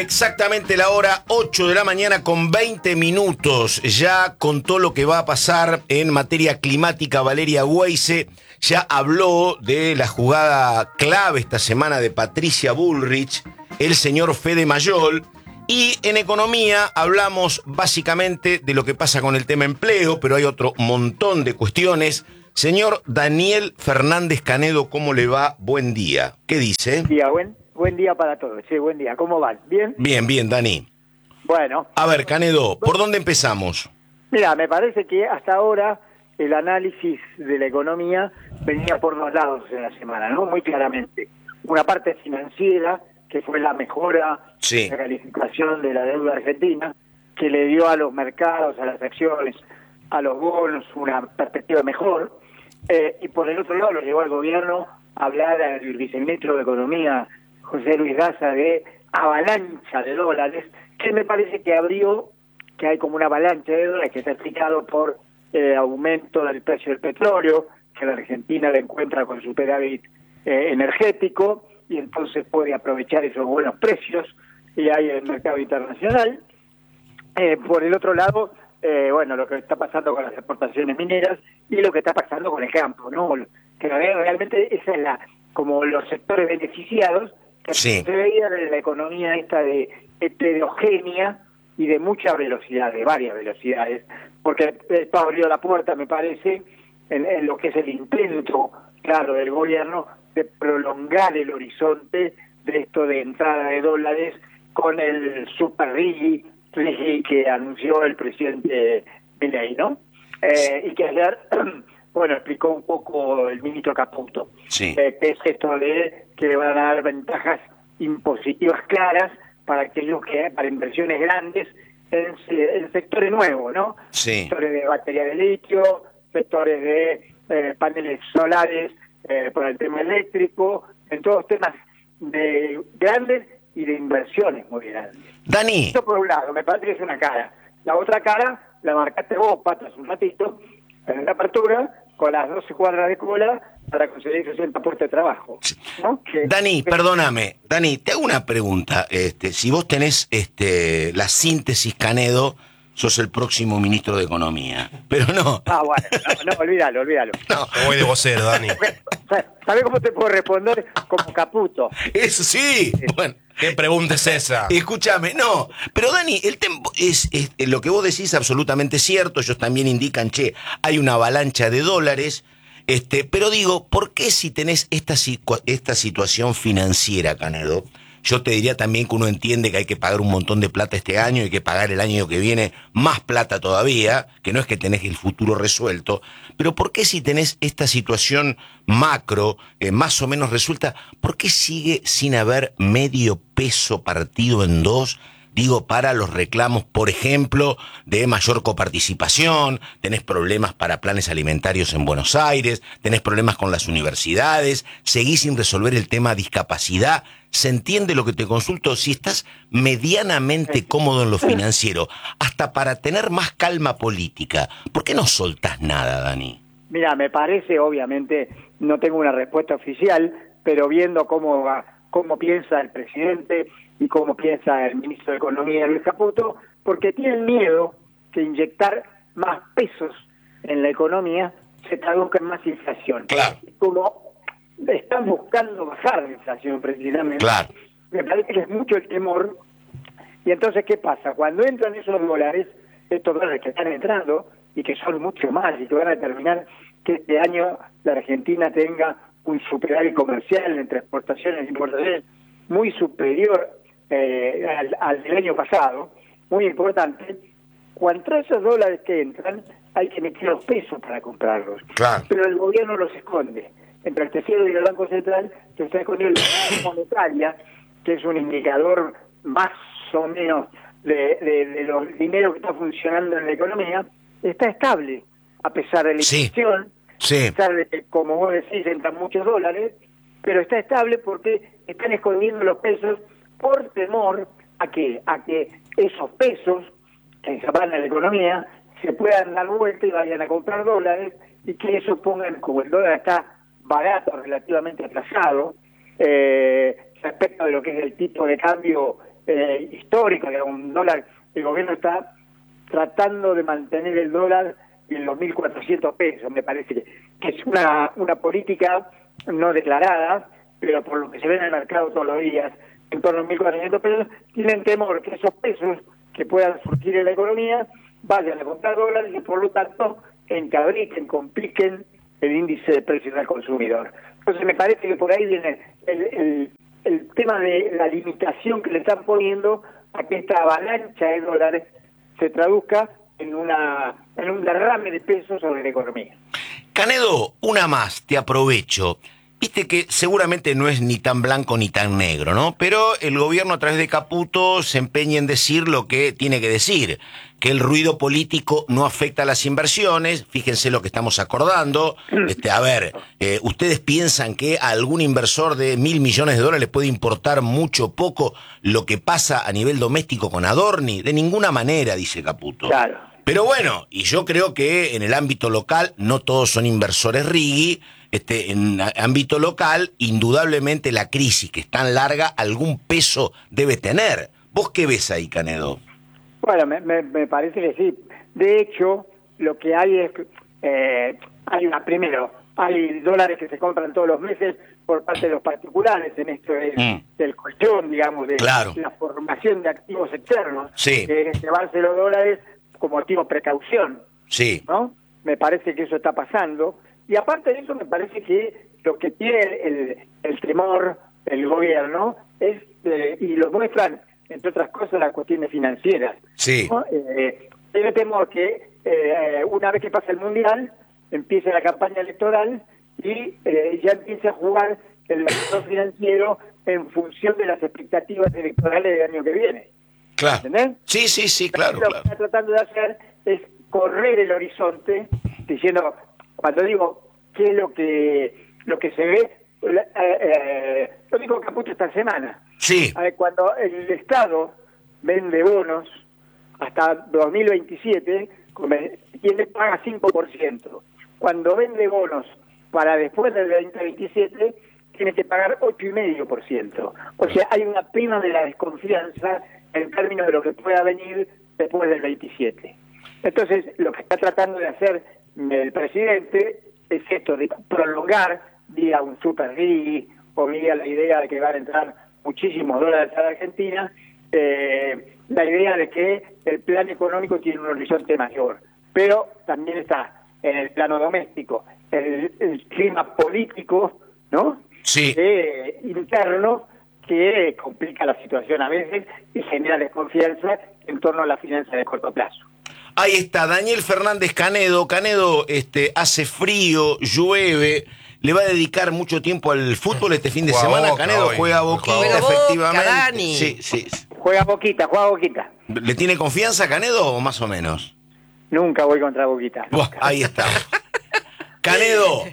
Exactamente la hora 8 de la mañana con 20 minutos. Ya contó lo que va a pasar en materia climática Valeria Weise. Ya habló de la jugada clave esta semana de Patricia Bullrich, el señor Fede Mayol. Y en economía hablamos básicamente de lo que pasa con el tema empleo, pero hay otro montón de cuestiones. Señor Daniel Fernández Canedo, ¿cómo le va? Buen día. ¿Qué dice? Buen día para todos. Sí, buen día. ¿Cómo van? ¿Bien? Bien, Dani. Bueno. A ver, Canedo, ¿por dónde empezamos? Mira, me parece que hasta ahora el análisis de la economía venía por dos lados en la semana, ¿no? Muy claramente. Una parte financiera, que fue la mejora, Sí. la calificación de la deuda argentina, que le dio a los mercados, a las acciones, a los bonos una perspectiva mejor. Y por el otro lado lo llevó al gobierno a hablar al viceministro de Economía, José Luis Daza, de avalancha de dólares, que me parece que que hay como una avalancha de dólares que está explicado por el aumento del precio del petróleo, que la Argentina le encuentra con superávit energético, y entonces puede aprovechar esos buenos precios y hay en el mercado internacional. Por el otro lado, bueno, lo que está pasando con las exportaciones mineras y lo que está pasando con el campo, ¿no? Que realmente esa es como los sectores beneficiados que Sí. se veía de la economía esta de heterogénea y de mucha velocidad, de varias velocidades, porque esto abrió la puerta, me parece, en lo que es el intento, claro, del gobierno de prolongar el horizonte de esto de entrada de dólares con el super RIGI que anunció el presidente Milei, ¿no? Y que ayer, bueno, explicó un poco el ministro Caputo, Sí. que es esto de que le van a dar ventajas impositivas claras para aquellos para inversiones grandes en sectores nuevos, ¿no? Sí. Sectores de batería de litio, sectores de paneles solares por el tema eléctrico, en todos temas de grandes y de inversiones muy grandes. Dani. Esto por un lado, me parece que es una cara. La otra cara la marcaste vos, Patas, un ratito, en la apertura, con las 12 cuadras de cola para conseguir 60 puestos de trabajo, ¿no? Dani, perdóname. Dani, te hago una pregunta. Si vos tenés la síntesis, Canedo, sos el próximo ministro de Economía. Pero no. Ah, bueno, no, olvídalo. No. Te voy de vocero, Dani. ¿Sabés cómo te puedo responder? Como Caputo. Eso sí. Bueno. ¿Qué pregunta es esa? Escúchame, no, pero Dani, el tempo es lo que vos decís absolutamente cierto. Ellos también indican, hay una avalancha de dólares, pero digo, ¿por qué si tenés esta situación financiera, Canedo? Yo te diría también que uno entiende que hay que pagar un montón de plata este año, hay que pagar el año que viene más plata todavía, que no es que tenés el futuro resuelto, pero ¿por qué si tenés esta situación macro, más o menos resuelta, por qué sigue sin haber medio peso partido en dos? Digo, para los reclamos, por ejemplo, de mayor coparticipación, tenés problemas para planes alimentarios en Buenos Aires, tenés problemas con las universidades, seguís sin resolver el tema discapacidad. ¿Se entiende lo que te consulto? Si estás medianamente cómodo en lo financiero, hasta para tener más calma política, ¿por qué no soltás nada, Dani? Mira, me parece, obviamente, no tengo una respuesta oficial, pero viendo cómo piensa el presidente y cómo piensa el ministro de Economía, Luis Caputo, porque tienen miedo que inyectar más pesos en la economía se traduzca en más inflación. Claro. Como están buscando bajar la inflación precisamente, Claro. me parece que es mucho el temor. Y entonces, ¿qué pasa? Cuando entran esos dólares, estos dólares que están entrando y que son mucho más y que van a determinar que este año la Argentina tenga un superávit comercial entre exportaciones e importaciones muy superior al del año pasado, muy importante. Cuando esos dólares que entran, hay que meter los pesos para comprarlos. Claro. Pero el gobierno los esconde. Entre el Tesoro y el Banco Central se está escondiendo la tasa monetaria, que es un indicador más o menos de los dineros que está funcionando en la economía, está estable, a pesar de la inflación. Sí. A pesar de que, como vos decís, entran muchos dólares, pero está estable porque están escondiendo los pesos por temor a que esos pesos que se van a la economía se puedan dar vuelta y vayan a comprar dólares, y que eso pongan, como el dólar está barato, relativamente atrasado, respecto de lo que es el tipo de cambio histórico, digamos, un dólar. El gobierno está tratando de mantener el dólar en los 1.400 pesos, me parece que es una política no declarada, pero por lo que se ve en el mercado todos los días, en torno a 1.400 pesos, tienen temor que esos pesos que puedan surgir en la economía vayan a comprar dólares y por lo tanto encabriten, compliquen el índice de precios al consumidor. Entonces me parece que por ahí viene el tema de la limitación que le están poniendo a que esta avalancha de dólares se traduzca en un derrame de pesos sobre la economía. Canedo, una más, te aprovecho. Viste que seguramente no es ni tan blanco ni tan negro, ¿no? Pero el gobierno a través de Caputo se empeña en decir lo que tiene que decir, que el ruido político no afecta a las inversiones. Fíjense lo que estamos acordando. ¿Ustedes piensan que a algún inversor de $1.000 millones le puede importar mucho o poco lo que pasa a nivel doméstico con Adorni? De ninguna manera, dice Caputo. Claro. Pero bueno, y yo creo que en el ámbito local no todos son inversores Rigui. En ámbito local, indudablemente la crisis, que es tan larga, algún peso debe tener. ¿Vos qué ves ahí, Canedo? Bueno, me parece que sí. De hecho, lo que hay es... hay dólares que se compran todos los meses por parte de los particulares en esto del colchón, digamos, de la formación de activos externos. Sí. Que es llevarse los dólares como activo precaución. Sí. ¿No? Me parece que eso está pasando. Y aparte de eso, me parece que lo que tiene el temor el gobierno es, y lo muestran, entre otras cosas, las cuestiones financieras. Sí. ¿No? Tiene temor que una vez que pasa el Mundial, empiece la campaña electoral y ya empiece a jugar el mercado financiero en función de las expectativas electorales del año que viene. Claro. ¿Entendés? Sí, claro. Lo que está tratando de hacer es correr el horizonte, diciendo... Cuando digo qué es lo que se ve, lo dijo Caputo esta semana. Sí. Cuando el Estado vende bonos hasta 2027, tiene paga 5%. Cuando vende bonos para después del 2027, tiene que pagar 8,5%. O sea, hay una prima de la desconfianza en términos de lo que pueda venir después del 27. Entonces, lo que está tratando de hacer el presidente es esto, de prolongar vía un super RIGI o vía la idea de que van a entrar muchísimos dólares a la Argentina, la idea de que el plan económico tiene un horizonte mayor, pero también está en el plano doméstico el clima político, ¿no? Sí. Interno, que complica la situación a veces y genera desconfianza en torno a la finanza de corto plazo. Ahí está, Daniel Fernández Canedo. Canedo, hace frío, llueve, le va a dedicar mucho tiempo al fútbol este fin de semana. Boca Canedo hoy. juega Boquita, Juega Boca, efectivamente. Dani. Sí. Juega Boquita. ¿Le tiene confianza Canedo o más o menos? Nunca voy contra Boquita. Buah, ahí está. Canedo,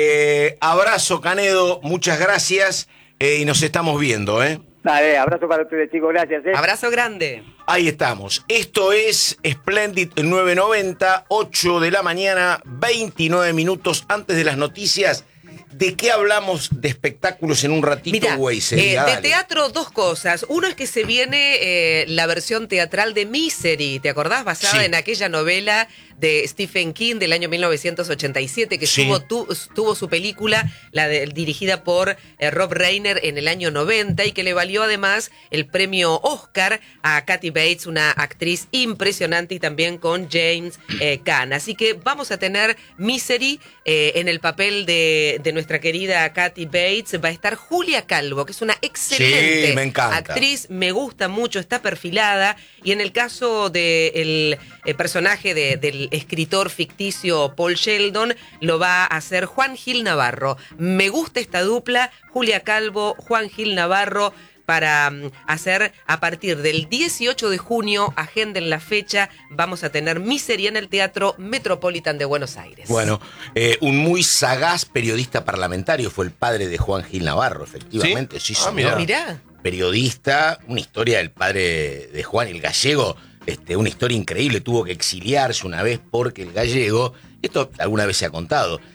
abrazo Canedo, muchas gracias y nos estamos viendo, Dale, abrazo para ustedes, chicos, gracias. Abrazo grande. Ahí estamos. Esto es Splendid 990, 8 de la mañana, 29 minutos antes de las noticias. ¿De qué hablamos de espectáculos en un ratito, Mira, Weise? de teatro, dos cosas. Uno es que se viene la versión teatral de Misery, ¿te acordás? Basada en aquella novela de Stephen King del año 1987, que tuvo su película, dirigida por Rob Reiner en el año 90, y que le valió además el premio Oscar a Kathy Bates, una actriz impresionante, y también con James Caan. Así que vamos a tener Misery en el papel de nuestra querida Kathy Bates. Va a estar Julia Calvo, que es una excelente me encanta. actriz, me gusta mucho, está perfilada, y en el caso del personaje del escritor ficticio Paul Sheldon, lo va a hacer Juan Gil Navarro. Me gusta esta dupla, Julia Calvo, Juan Gil Navarro, para hacer a partir del 18 de junio, agenden la fecha, vamos a tener Misery en el Teatro Metropolitan de Buenos Aires. Bueno, un muy sagaz periodista parlamentario fue el padre de Juan Gil Navarro, efectivamente. Sí, señor. Mirá. Periodista, una historia del padre de Juan, el gallego, una historia increíble. Tuvo que exiliarse una vez porque el gallego, esto alguna vez se ha contado,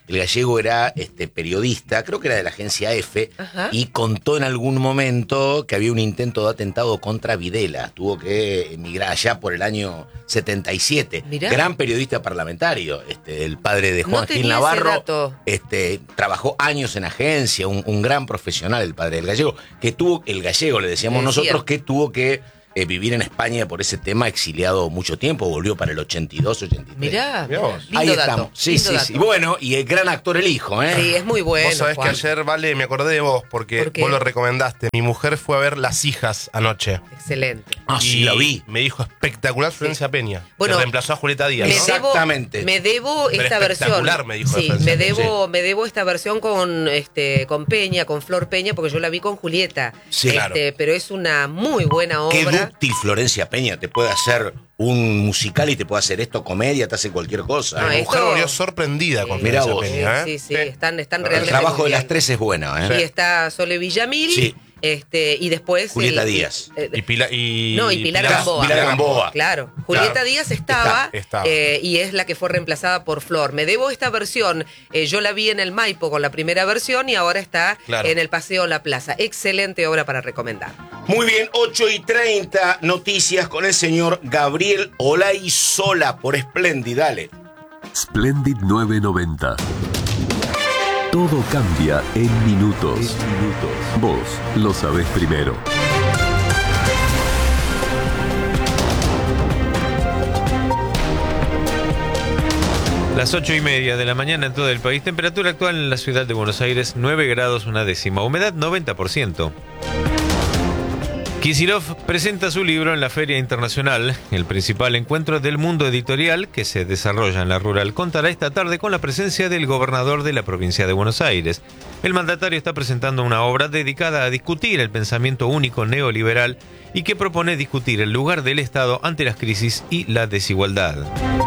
El Gallego era periodista, creo que era de la agencia EFE, y contó en algún momento que había un intento de atentado contra Videla. Tuvo que emigrar allá por el año 77. Mirá. Gran periodista parlamentario, el padre de Juan Gil tenía Navarro. ese dato. Trabajó años en agencia, un gran profesional, el padre del Gallego, el Gallego le decíamos nosotros, que tuvo que vivir en España por ese tema, exiliado mucho tiempo, volvió para el 82, 83. Mirá, Mirá. lindo Ahí dato. estamos. Sí, lindo sí, dato. sí. Bueno, y el gran actor el hijo, ¿eh? Sí, es muy bueno. Vos sabés Juan. que ayer, Vale, me acordé de vos porque ¿Por qué? vos lo recomendaste. Mi mujer fue a ver Las Hijas anoche. Excelente. Ah, sí, Y lo vi. Me dijo espectacular Florencia Peña. Bueno, que reemplazó a Julieta Díaz. ¿no? Exactamente. Me debo Pero esta versión. espectacular, me dijo Sí, Florencia me debo esta versión con Peña, con Flor Peña, porque yo la vi con Julieta. Sí, claro. Pero es una muy buena obra. Qué dúctil Florencia Peña, te puede hacer un musical y te puede hacer comedia, te hace cualquier cosa. No, Mi mujer esto- volvió sorprendida con Mirá Florencia vos. Peña. ¿eh? Sí, sí, están realmente El trabajo muy de las bien. tres es bueno, ¿eh? Y está Sole Villamil. Sí. Y después Julieta Díaz. Y Pilar Gamboa. Pilar Gamboa. Claro, Julieta Claro. Díaz estaba, Estaba. y es la que fue reemplazada por Flor. Me debo esta versión, yo la vi en el Maipo con la primera versión y ahora está Claro. en el Paseo La Plaza. Excelente obra para recomendar. Muy bien, 8:30, noticias con el señor Gabriel Olaizola por Splendid. Dale. Splendid 990. Todo cambia en minutos. Vos lo sabés primero. Las 8:30 de la mañana en todo el país. Temperatura actual en la ciudad de Buenos Aires, 9 grados una décima. Humedad 90%. Kicillof presenta su libro en la Feria Internacional. El principal encuentro del mundo editorial que se desarrolla en la Rural contará esta tarde con la presencia del gobernador de la provincia de Buenos Aires. El mandatario está presentando una obra dedicada a discutir el pensamiento único neoliberal y que propone discutir el lugar del Estado ante las crisis y la desigualdad.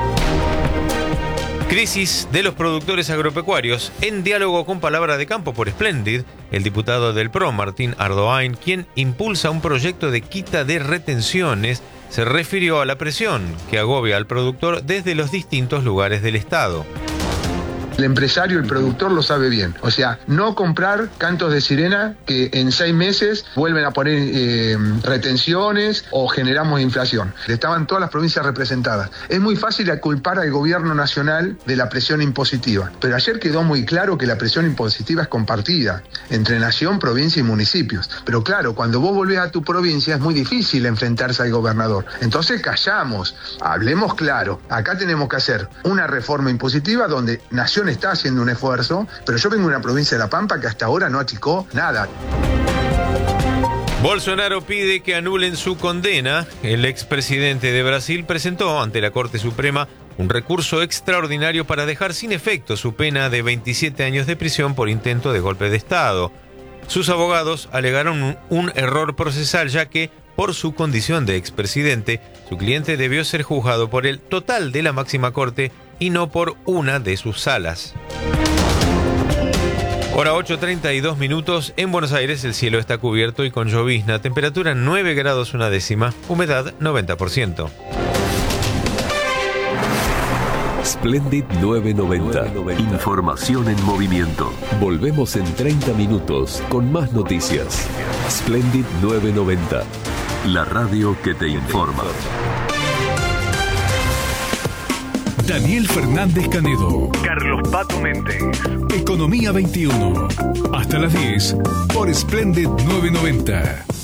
Crisis de los productores agropecuarios. En diálogo con Palabra de Campo por Splendid, el diputado del PRO, Martín Ardoain, quien impulsa un proyecto de quita de retenciones, se refirió a la presión que agobia al productor desde los distintos lugares del Estado. El empresario, el productor lo sabe bien. O sea, no comprar cantos de sirena que en 6 meses vuelven a poner retenciones o generamos inflación. Estaban todas las provincias representadas. Es muy fácil culpar al gobierno nacional de la presión impositiva, pero ayer quedó muy claro que la presión impositiva es compartida entre nación, provincia y municipios. Pero claro, cuando vos volvés a tu provincia es muy difícil enfrentarse al gobernador. Entonces callamos, hablemos claro. Acá tenemos que hacer una reforma impositiva donde nación está haciendo un esfuerzo, pero yo vengo de una provincia de La Pampa que hasta ahora no achicó nada. Bolsonaro pide que anulen su condena. El expresidente de Brasil presentó ante la Corte Suprema un recurso extraordinario para dejar sin efecto su pena de 27 años de prisión por intento de golpe de Estado. Sus abogados alegaron un error procesal, ya que, por su condición de expresidente, su cliente debió ser juzgado por el total de la máxima corte y no por una de sus salas. Hora 8:32 minutos. En Buenos Aires el cielo está cubierto y con llovizna. Temperatura 9 grados una décima. Humedad 90%. Splendid 990. Información en movimiento. Volvemos en 30 minutos con más noticias. Splendid 990. La radio que te informa. Daniel Fernández Canedo. Carlos Pato Méndez. Economía 21. Hasta las 10 por Splendid 990.